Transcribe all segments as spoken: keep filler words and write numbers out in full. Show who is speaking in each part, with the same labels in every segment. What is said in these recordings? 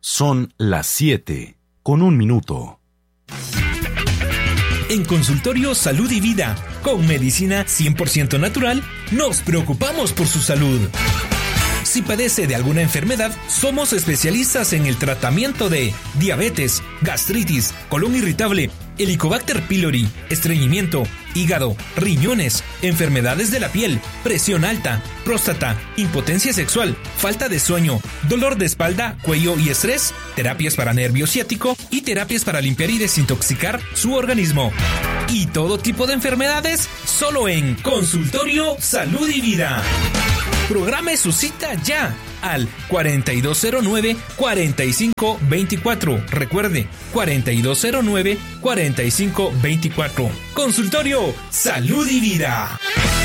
Speaker 1: Son las siete, con un minuto.
Speaker 2: En Consultorio Salud y Vida, con medicina cien por ciento natural, nos preocupamos por su salud. Si padece de alguna enfermedad, somos especialistas en el tratamiento de diabetes, gastritis, colon irritable, Helicobacter pylori, estreñimiento, hígado, riñones, enfermedades de la piel, presión alta, próstata, impotencia sexual, falta de sueño, dolor de espalda, cuello y estrés, terapias para nervio ciático y terapias para limpiar y desintoxicar su organismo. Y todo tipo de enfermedades, solo en Consultorio Salud y Vida. Programe su cita ya al cuatro dos cero nueve, cuatro cinco dos cuatro. Recuerde, cuatro dos cero nueve, cuatro cinco dos cuatro. Consultorio Salud y Vida.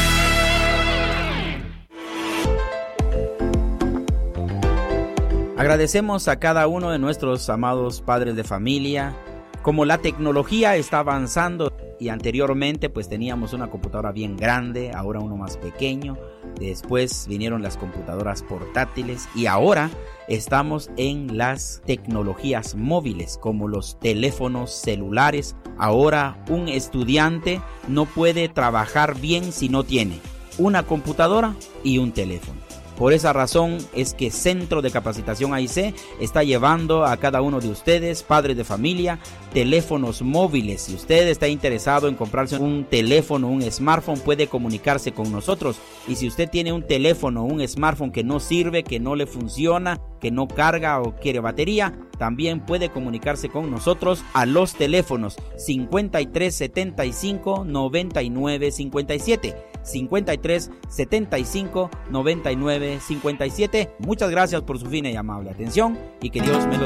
Speaker 3: Agradecemos a cada uno de nuestros amados padres de familia. Como la tecnología está avanzando y anteriormente pues teníamos una computadora bien grande, ahora uno más pequeño, después vinieron las computadoras portátiles y ahora estamos en las tecnologías móviles como los teléfonos celulares. Ahora un estudiante no puede trabajar bien si no tiene una computadora y un teléfono. Por esa razón es que Centro de Capacitación A I C está llevando a cada uno de ustedes, padres de familia, teléfonos móviles. Si usted está interesado en comprarse un teléfono, un smartphone, puede comunicarse con nosotros. Y si usted tiene un teléfono, un smartphone que no sirve, que no le funciona, que no carga o quiere batería, también puede comunicarse con nosotros a los teléfonos cincuenta y tres setenta y cinco noventa y nueve cincuenta y siete, cincuenta y tres setenta y cinco noventa y nueve cincuenta y siete. Muchas gracias por su fina y amable atención y que Dios me lo